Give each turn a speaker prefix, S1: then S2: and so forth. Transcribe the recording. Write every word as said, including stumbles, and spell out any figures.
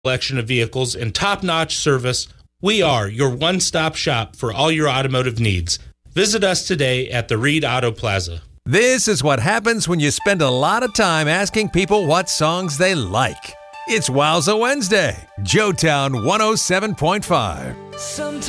S1: Selection of vehicles and top-notch service, we are your one-stop shop for all your automotive needs. Visit us today at the Reed Auto Plaza.
S2: This is what happens when you spend a lot of time asking people what songs they like. It's Wowza Wednesday, Joetown one oh seven point five.
S3: Sometimes